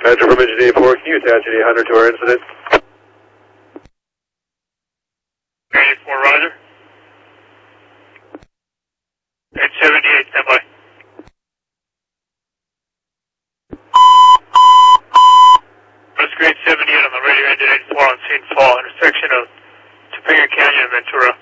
Roger from Engine 84, can you attach an 800 to our incident? 84, Roger. 878, standby. West Grade 78 on the radio engine 84 on scene fall, intersection of Topanga Canyon and Ventura.